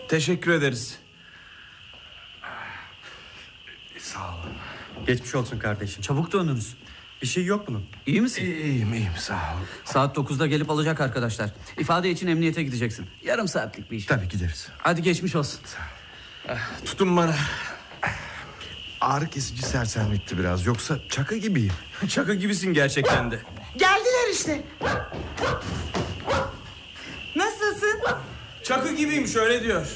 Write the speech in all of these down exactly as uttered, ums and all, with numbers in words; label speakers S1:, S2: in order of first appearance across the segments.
S1: Teşekkür ederiz.
S2: Sağ olun.
S3: Geçmiş olsun kardeşim.
S4: Çabuk döndünüz.
S3: Bir şey yok bunun.
S4: İyi misin?
S2: İyiyim iyiyim sağ ol.
S4: Saat dokuzda gelip alacak arkadaşlar. İfade için emniyete gideceksin. Yarım saatlik bir iş.
S2: Tabii gideriz.
S4: Hadi geçmiş olsun.
S1: Tutun bana.
S2: Ağrı kesici sersemletti biraz. Yoksa çaka gibiyim.
S1: Çakı gibisin gerçekten de.
S5: Geldiler işte. Nasılsın?
S1: Çakı gibiyim şöyle diyor.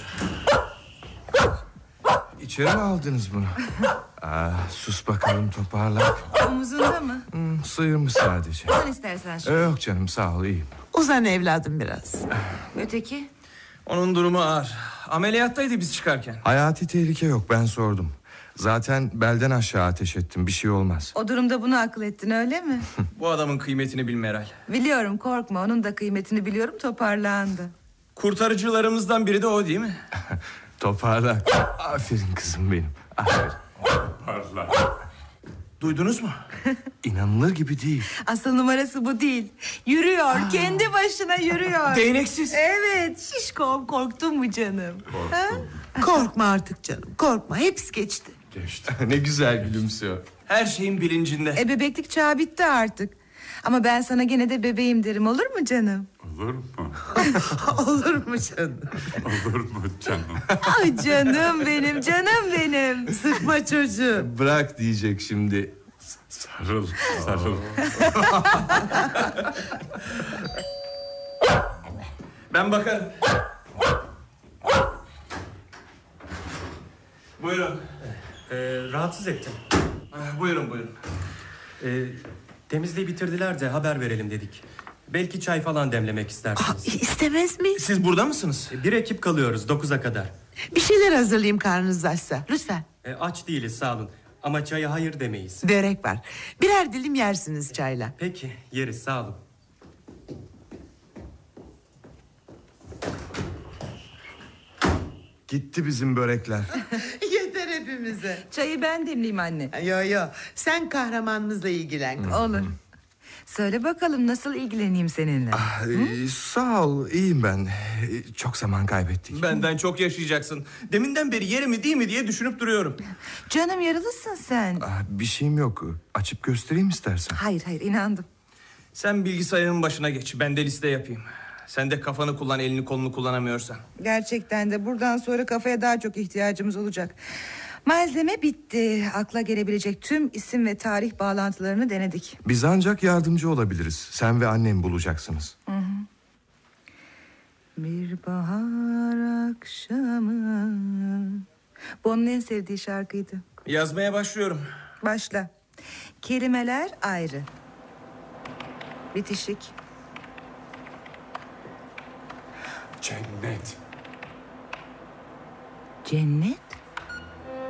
S2: İçeri mi aldınız bunu? Aa, sus bakalım toparla.
S5: Omuzunda mı?
S2: Hmm, sıyırmış sadece.
S5: Sen istersen şu.
S2: Ee, yok canım sağ ol iyiyim.
S5: Uzan evladım biraz. Öteki?
S1: Onun durumu ağır. Ameliyattaydı biz çıkarken.
S2: Hayati tehlike yok ben sordum. Zaten belden aşağı ateş ettim bir şey olmaz.
S5: O durumda bunu akıl ettin öyle mi?
S1: Bu adamın kıymetini bilme Meral.
S5: Biliyorum korkma onun da kıymetini biliyorum toparlandı.
S1: Kurtarıcılarımızdan biri de o değil mi?
S2: Toparla. Aferin kızım benim. Aferin.
S1: Duydunuz mu?
S2: İnanılır gibi değil.
S5: Asıl numarası bu değil. Yürüyor kendi başına yürüyor.
S1: Değneksiz.
S5: Evet şişkom korktun mu canım?
S6: Korkma artık canım korkma hepsi geçti.
S2: Geçti. Ne güzel gülümsüyor.
S1: Her şeyin bilincinde.
S5: E bebeklik çağı bitti artık. Ama ben sana gene de bebeğim derim olur mu canım?
S7: Olur mu?
S6: Olur mu canım?
S7: Olur mu canım?
S5: Ay canım benim canım benim.
S6: Sıkma çocuğu.
S2: Bırak diyecek şimdi.
S7: Sarıl, sarıl.
S1: Ben bakarım. Buyurun.
S3: Ee, rahatsız ettim.
S1: Ah, Buyurun buyurun.
S3: Ee, temizliği bitirdiler de haber verelim dedik. Belki çay falan demlemek
S6: Aa,
S3: istersiniz.
S6: istemez mi?
S1: Siz burada mısınız?
S3: Bir ekip kalıyoruz dokuza kadar.
S6: Bir şeyler hazırlayayım karnınız açsa. Lütfen.
S3: Ee, aç değiliz sağ olun. Ama çaya hayır demeyiz.
S6: Börek var. Birer dilim yersiniz çayla.
S3: Peki yeriz sağ olun.
S2: Gitti bizim börekler.
S6: Yeter hepimize.
S5: Çayı ben demleyeyim anne.
S6: Yo yo sen kahramanımızla ilgilen.
S5: Olur. Söyle bakalım nasıl ilgileneyim seninle?
S2: Ah, e, sağ ol iyiyim ben. E, Çok zaman kaybettik.
S1: Benden çok yaşayacaksın. Deminden beri yeri mi değil mi diye düşünüp duruyorum.
S5: Canım yaralısın sen.
S2: Ah, bir şeyim yok. Açıp göstereyim istersen.
S5: Hayır hayır inandım.
S1: Sen bilgisayarın başına geç. Ben de liste yapayım. Sen de kafanı kullan, elini kolunu kullanamıyorsan.
S5: Gerçekten de buradan sonra kafaya daha çok ihtiyacımız olacak. Malzeme bitti. Akla gelebilecek tüm isim ve tarih bağlantılarını denedik.
S2: Biz ancak yardımcı olabiliriz. Sen ve annem bulacaksınız.
S5: Hı hı. Bir bahar akşamı. Bu onun en sevdiği şarkıydı.
S1: Yazmaya başlıyorum.
S5: Başla. Kelimeler ayrı. Bitişik.
S7: Cennet.
S5: Cennet.